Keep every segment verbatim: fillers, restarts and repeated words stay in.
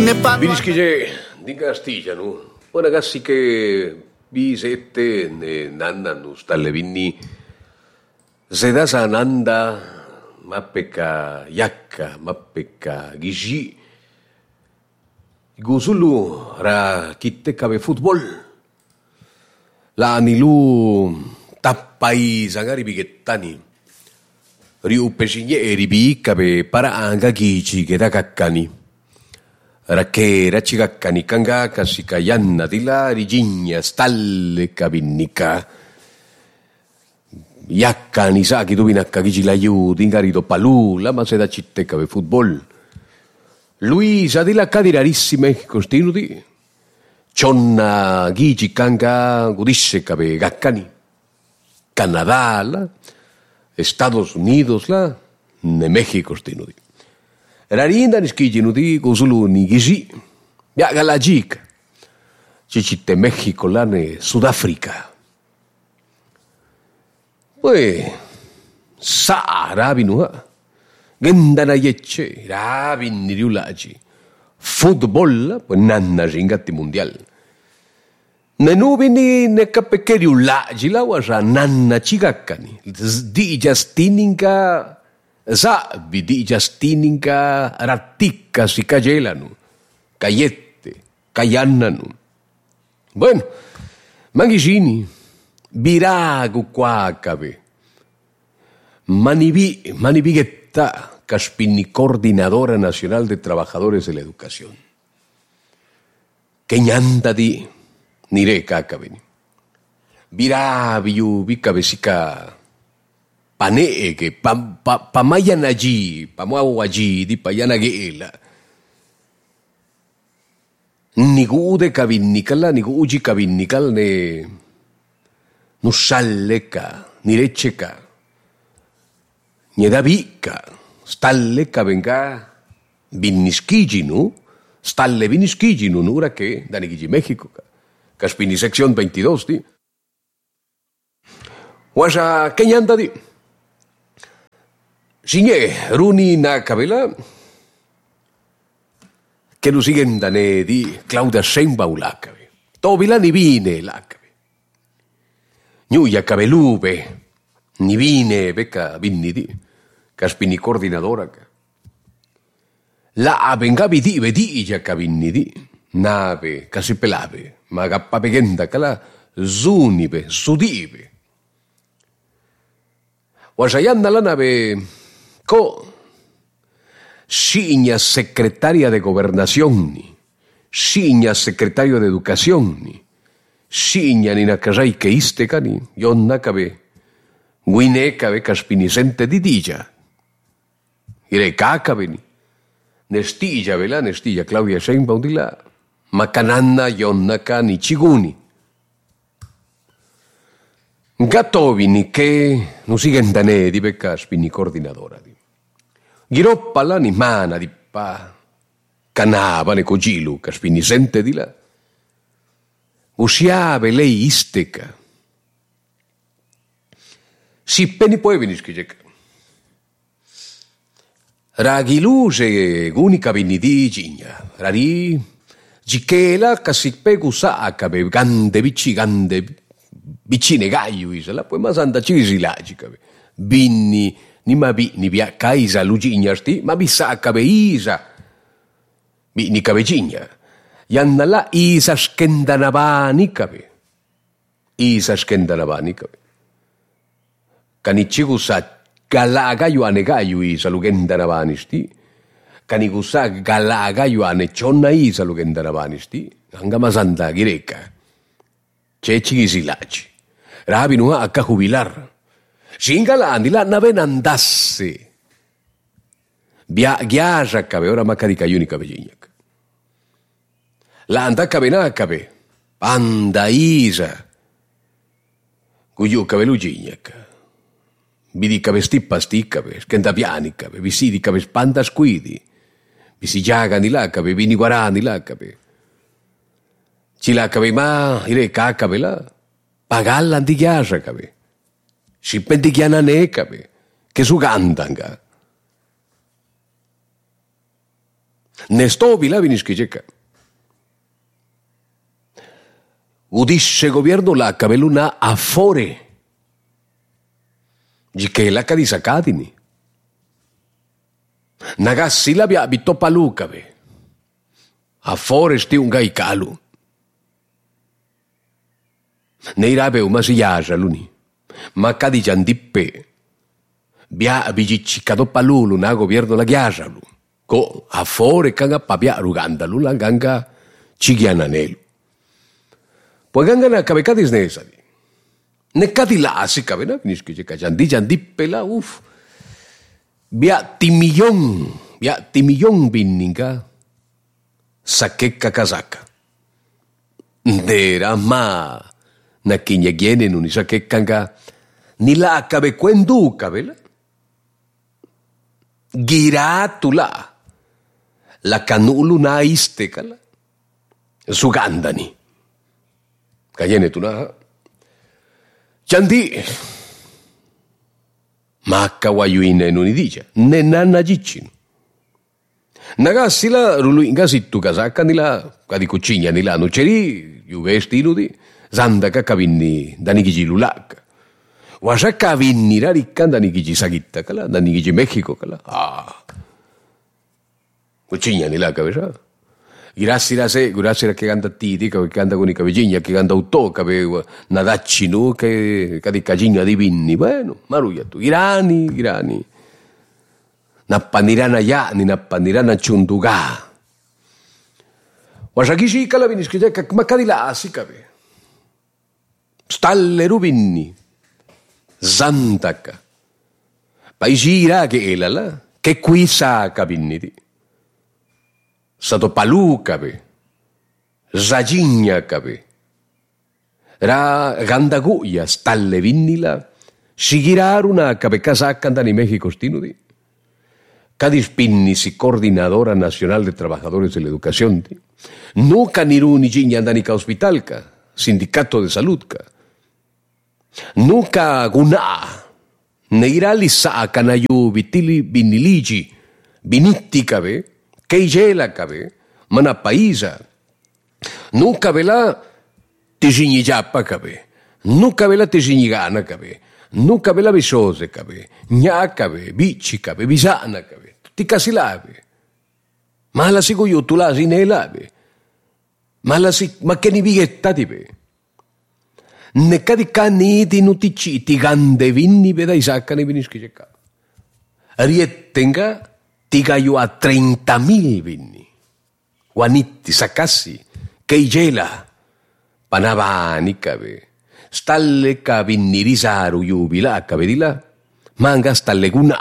ne parlo. Vinischi di Castiglia, no? Ora ragazzi che bisette ne nanna no stalle vinni se da sananda ma pecca yakka ma pecca gishi gusulu ra kitte kave football la nilu tappai sangari bigettani riu pesigne ribi kave para anga gichi che da caccani Rake rachigakani kanga kasikayanna dila rigigna stalle kavinnika yakka ni sa ki tuvinakka kiji layu dingarito palula ma se da citte kave football Luisa dila kadirarissime costinuti chonna giji kanga gudisse kave gakkani Canadá la Estados Unidos la ne México stinuti Rarinda niskijinuti kusulu ni gizi. Ya galajik. Chichite México lane Sudáfrica. Pues sa rabinu ha. Gendana yeche rabin niriulaji. Football pues nanna ringati mundial. Nenubini ne kapekeriulaji la wasa nanna chigakani. Di jastininka Sa vidi jastininka ratika si kajelanu, kayette, kayannanu. Bueno, mangisini, viragu quacabe. Manibi, manibiguetta, Caspini, Coordinadora Nacional de Trabajadores de la Educación. Keñanda di, nire kakabeni. Virabiu, vicabesica. Pane que pam pa pamayan allí, pamau allí, di payana geela. Nigu de kabinnikala, nigu uji kabinnikal ne nusalleka, nirecheka. Niedabika, stalleka venga binniskijinu, stalle binniskijinu, nura que danigiji México, Caspini sección veintidós, di. Wasa kenyanda di. Signe, Runi na kabela, che lo siguen dane di Claudia Sheinbaum lakabe. Tobila ni vine lakabe. Nuya kabelube, ni vine beka vinni di, Caspini coordinadora ka. La abenga vidi vedi ja kabinni di, nave kasipelabe, magappa begenda kala zunibe, sudibe. Wasayanna la nave Co Siña secretaria de Gobernación ni Siña secretario de Educación ni Siña ni nakazai que isteka ni Yonna kabe Guine kabe Caspinicente didilla Ire kakabe ni Nestilla vela Nestilla Claudia Sheinbaum dila Makananna yonna ka ni chiguni Gatovini che non si gendane di becca spini coordinadora di. Giroppala ni mana di pa. Canava ne cogilu che spini sente di là. Usiave lei isteca. Si peni poi venischi jek. Ragiluse unica vini di gigna. Rari gichela che si pegu sa che gande vici gande vicine gaiu isala, poi ma santa cisi lagica. Binni, ni ma bi, ni via caisa lugignasti, ma bi sa cabe isa. Bi ni cabe gigna. Yanna la isa skendanavani cabe. Isa skendanavani cabe. Canicigu sa gala gaiu ane gaiu isa lugendanavani sti. Canigu sa gala gaiu ane chonna isa lugendanavani sti. Anga ma santa gireca. Ceci gisilagi. Rabinu a jubilar. Singala andila naven andasse. Bia giaja cabe ora macarica unica veginyak. La anda cabe na cabe. Anda isa. Cuyu cabe luginyak. Vidi cabe stippa sticcabe. Skenda piani cabe. Visidi cabe spanda squidi. Visi giaga ni la cabe. Vini guarani la cabe. Cila cabe ma ire cacabe la. Pagalla di chiasa cabe. Si pendichiana ne cabe. Che su cantanga. Nesto vila viniskijeka. Udisce gobierno la cabeluna afore. Jikela kadisakadini. Nagasila bia bitopalukabe. Afore sti un gaikalu. Neirabe umasiyaja luni. Makadi jandippe. Bia bijichikado palulu na gobierno la gyajalu. Ko afore kanga pabia rugandalu la ganga chigiananelu. Pues ganga na kabekadis nesadi. Nekadi la asi kabena niskijeka jandi jandippe la uf. Bia timillón, bia timillón binninga. Sakeka kazaka. Dera ma na kinyegene nuni sakekanga nila akabe kwendu kabela. Giratula la kanulu na iste kala. Sugandani. Kayene tuna. Chandi. Maka wayuine nunidija. Nenana jichin. Nagasila ruluinga sittu kasaka nila kadi kuchinya nila nucheri yu vestinu di zandaka kabinni danigiji lulaka. Wasa kabinni rarikan danigiji sagitta kala danigiji Mexico kala. Ah. Kuchinya nila kabesa. Girasira se gurasira che ganda titi che ganda con i cavigigna che ganda auto che nadacci che che di cagigna di vinni bueno maruya tu irani irani nappanirana ya ni nappanirana chunduga wasakishi kala viniskija che makadila asikabe stalle rubinni zantaka paisira che elala che qui sa cabinniti Satopalukabe, Zajinyakabe, Ra Gandaguya, Stalle Vinnila, Sigiraruna Cabecasacanda ni México Stinudi, Cádiz Pinnis y Coordinadora Nacional de Trabajadores de la Educación, Nuca Niruni Jinyandanica Hospitalca, Sindicato de Saludca, Nuca Guna, Neirali Sa Canayu Vitili Viniligi, Vinitticabe, Keijela kabe, mana paisa. Nuka vela tijinijapa kabe. Nuka vela tijinigana kabe. Nuka vela bisose kabe. Nya kabe, bici kabe, bisana kabe. Tutti casilabe. Ma la sigo io tu la sinelabe. Ma la si, ma che ni bighetta tibe. Ne cadi cani di nutici ti gande vinni veda isacca ne vinischi cecca. Riettenga Tiga io a trentamila vinni. Guanitti, sacassi, keijela, panavani cabe. Stalle cabinni risaru jubila cabedila, manga stalle guna.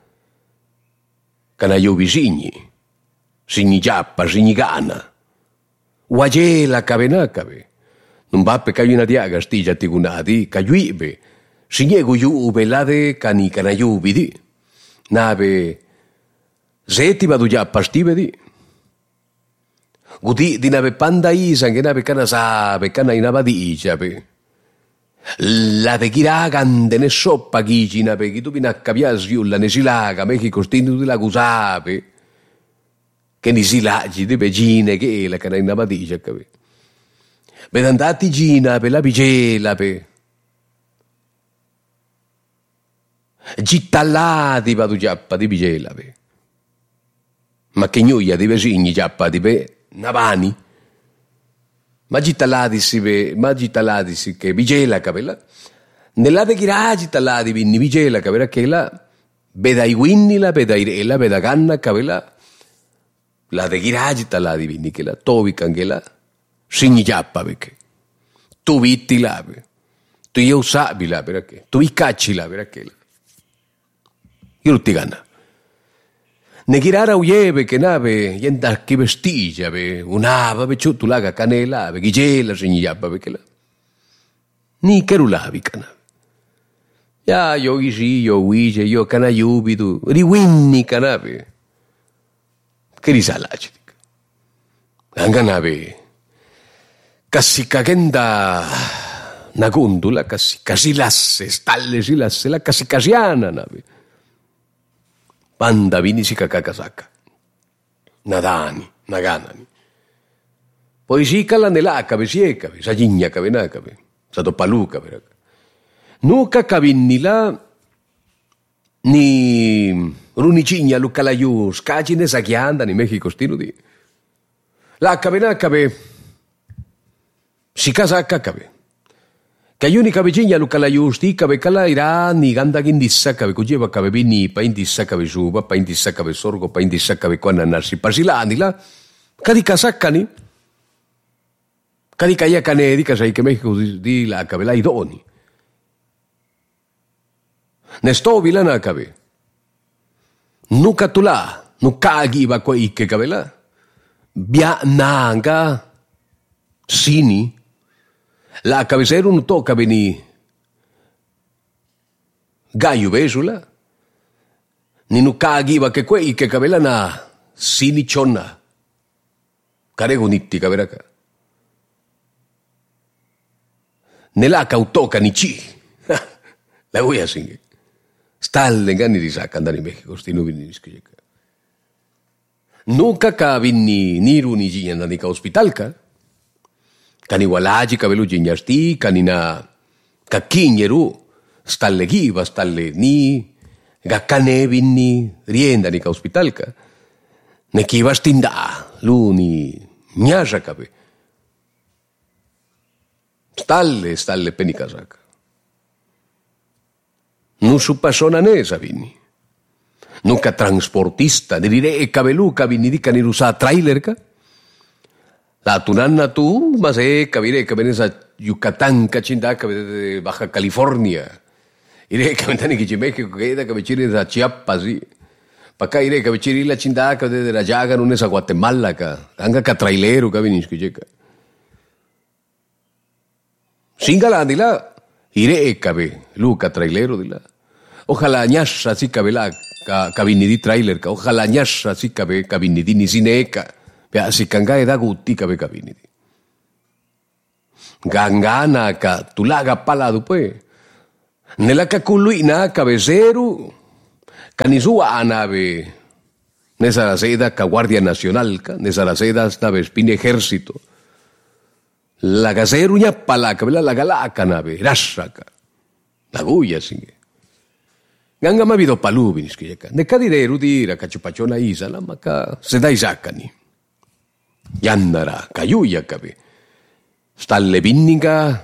Canaio visigni, signi giappa, signi gana. Uagela cabena cabe. Non bappe cagliuna diaga stigia tigunadi, cagliuibe. Signegu jubelade cani canaiubidi. Nave Zeti vadu già pastivedi. Gudi di nave panda isa che nave cana sabe cana inava di ijabe. La de gira gande ne soppa gigi nave che tu bina caviasio la ne silaga me che costinu di la gusabe. Che ni silagi di begine che la cana inava di ijabe. Vedandati gina per la bigela pe. Gittallati vadu giappa di bigela pe. Ma che gnoia di vesigni giappa di be navani. Ma gitaladisi be, ma gitaladisi che vigela capella. Nella de gira gitaladi vinni vigela capella che la bedai winnila, bedai rela, beda ganna capella. La de gira gitaladi vinni che la tovi cangela signi giappa perché. Tu vitti la be. Tu io sabi la perché. Tu i cacci la perché la. Io ti ganna. Ne girara ujebe che nave yenda che vestigia be unava be ciuttu laga canela be gigela signiyabba be che la ni kerulavi kana ya yo gisi yo wije yo kana yubidu riwinni kana be che risalaci angana be kassikagenda na gondola kasikasilasse stalle silasse la kasikasiana nave Panda vini si kakakasaka. nadani, naganani. Poisi kala nela kabe siekabe, sajinya kabe nakabe, satu palu kabe. Nuka kabin nila ni runichinya lukalayu skachine sakianda ni México stilo di. La kabe nakabe sikasa kabe. Kayuni kabe chinya lukalayu sti kabe kala ira ni ganda gindissa kabe kujeba kabe bini pa indissa kabe suba pa indissa kabe sorgo pa indissa kabe kwana nasi pasila anila kadi kasakani kadi kaya kane di kasai ke México di la kabe la idoni. Nesto vilana kabe. Nuka tula, nuka agiba ko ike kabela. Bia nanga sini. La cabecera no toca beni gayu besula. Ni nuka agiba ke ko ike kabela na sini chona. Karego nitti kaberaka. Nela kautoka ni chi. La voy a singe. Stalle gani di sacca andare in México, sti nuovi ni skijeka. Nuka ka vinni niru ni jinya nani ka hospitalka. Kani walaji ka velu jinya sti, kanina ka kinyeru, stalle giva, stalle ni, ga kane vinni rienda ni ka hospitalka. Ne kiva stinda, lu ni nyasha kabe. Stalle, stalle penika saka. Non su persona ne sabini. Nunca transportista, direi cabelu cabini di canirusa trailer ka. La tunanna tu, ma se cabire que venes a Yucatán, cachinda, que de Baja California. Iré que ventani que México que da que vechiri da Chiapas y pa acá iré que vechiri la chinda que de la Llaga no es a Guatemala ka. Anga ka trailero ka vinis que llega. Singala andila. Iré cabe, Luca trailero dila. Ojalá ñasha si cabe la cabinidi trailer ka. Ojalá ñasha si cabe cabinidi ni sineca. Pea si kanga eda guti cabe cabinidi. Gangana ka tulaga palado pues. Nela ka kuluina cabecero. Kanisua anabe. Nesa seda ka Guardia Nacional ka. Nesa seda nave spine ejército. La gaseruña palaka, vela la galaka nave, rasaka. La guya singe. Ganga ma vido palubi niskiyaka. Ne kadideru dira kachupachona isa la maka sedai sakani. Yandara kayuya kabe. Stalle binninga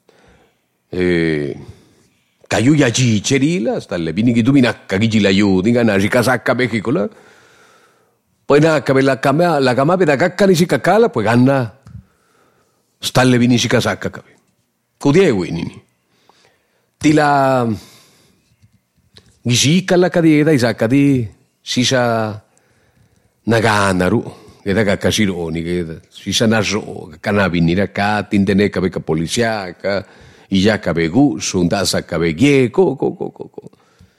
eh kayuya jicherila, stalle binningi duminakka gijila yudinga na rikasaka México. Pues na kabe la kama la kama beda gakkani sikakala pues ganna. Stalle vinisi kasaka kabe. Kudiegu inini. Tila gishika la kadieda isaka di sisa naganaru. Geda ka kasironi geda. Sisa naso kanabinira ka tindene kabe ka polizia ka iya kabe gu sundasa kabe gieko ko ko ko ko.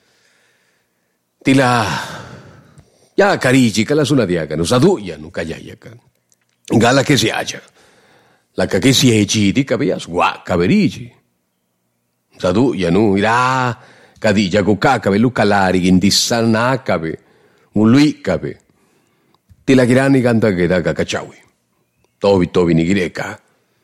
Tila ya kariji kala sunadiaka no saduya no kayaya ka. Gala que se haya. La que si echi di cabeas gua caberigi. Sadu ya nu ira kadija go ka cabelu kalari gindissana cabe. Mului cabe. Ti la girani ganda che da cacachawi. Tovi tovi ni gireka.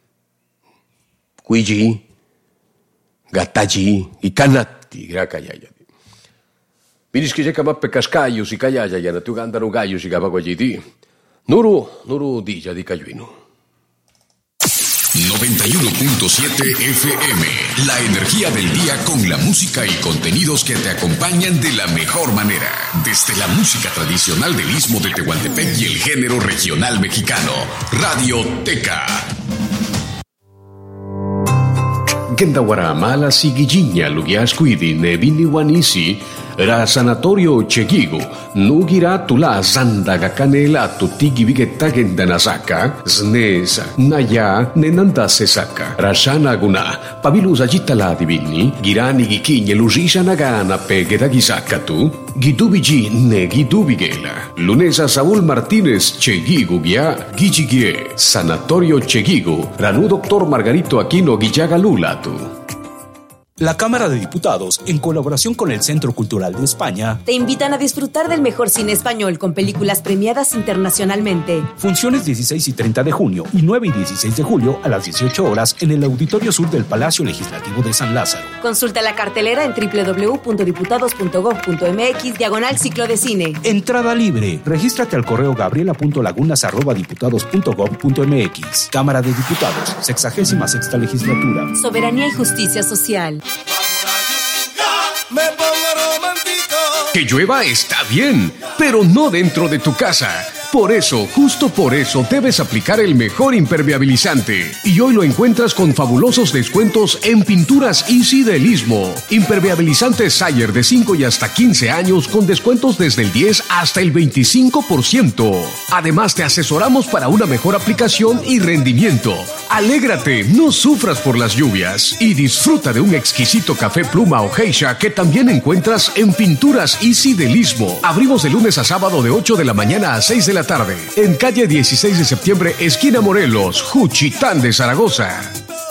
Kuiji gataji i kanatti gira kayaya. Vinis que je kama pe cascaio si kayaya ya na tu ganda no gaio si kama di. Nuru nuru di ya di kayuino. noventa y uno punto siete F M, la energía del día con la música y contenidos que te acompañan de la mejor manera. Desde la música tradicional del Istmo de Tehuantepec y el género regional mexicano. Radio Teca. Gendawara mala sigijinya lugiasquidi ne vini wanisi ra sanatorio chegigo nugira tula zanda gakanela tutigi vigetta gendanasaka znesa naya nenanda sesaka rashana guna pabilusa jitala divini girani gikinye lusisha nagana pegeda gisakatu gidubiji ne gidubigela lunesa Saúl Martínez chegigo gia gichigie sanatorio chegigo ranu doctor Margarito Aquino Guillaga Lulatu. La Cámara de Diputados, en colaboración con el Centro Cultural de España, te invitan a disfrutar del mejor cine español con películas premiadas internacionalmente. Funciones dieciséis y treinta de junio y nueve y dieciséis de julio a las dieciocho horas en el Auditorio Sur del Palacio Legislativo de San Lázaro. Consulta la cartelera en doble u doble u doble u punto diputados punto gob punto eme equis diagonal ciclo de cine. Entrada libre. Regístrate al correo gabriela punto lagunas arroba diputados punto gob punto eme equis. Cámara de Diputados, sexagésima sexta legislatura. Soberanía y justicia social. Me pongo romántico. Que llueva está bien, pero no dentro de tu casa. Por eso, justo por eso, debes aplicar el mejor impermeabilizante. Y hoy lo encuentras con fabulosos descuentos en Pinturas Easy del Istmo. Impermeabilizante Sayer de cinco y hasta quince años con descuentos desde el diez hasta el veinticinco por ciento. Además, te asesoramos para una mejor aplicación y rendimiento. Alégrate, no sufras por las lluvias y disfruta de un exquisito café pluma o geisha que también encuentras en Pinturas Easy del Istmo. Abrimos de lunes a sábado de ocho de la mañana a seis de la tarde. En calle dieciséis de septiembre, esquina Morelos, Juchitán de Zaragoza.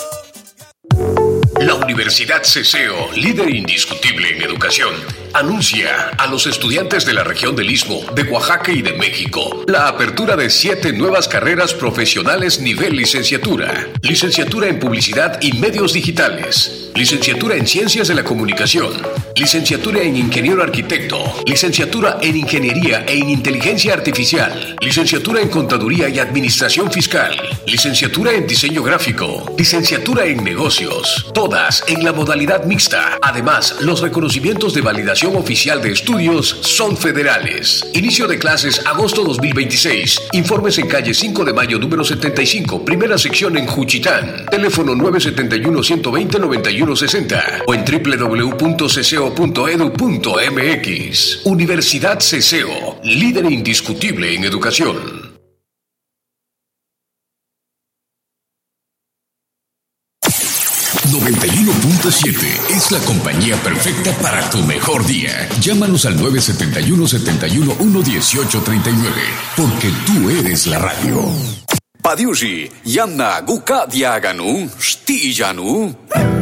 La Universidad Ceseo, líder indiscutible en educación, anuncia a los estudiantes de la región del Istmo, de Oaxaca y de México la apertura de siete nuevas carreras profesionales nivel licenciatura. Licenciatura en Publicidad y Medios Digitales, licenciatura en Ciencias de la Comunicación, licenciatura en Ingeniero Arquitecto, licenciatura en Ingeniería e en Inteligencia Artificial, licenciatura en Contaduría y Administración Fiscal, licenciatura en Diseño Gráfico, licenciatura en Negocios, todas en la modalidad mixta. Además, los reconocimientos de validación oficial de estudios son federales. Inicio de clases agosto dos mil veintiséis. Informes en calle cinco de mayo número setenta y cinco, primera sección en Juchitán. Teléfono nueve siete uno, uno dos cero, nueve uno seis cero o en doble u doble u doble u punto ceseo punto edu punto eme equis. Universidad Ceseo, líder indiscutible en educación. noventa y uno punto siete es la compañía perfecta para tu mejor día. Llámanos al nueve siete uno, siete uno uno, uno ocho tres nueve, porque tú eres la radio. Padiushi, Yamna Guka Diaganu, Stijanu.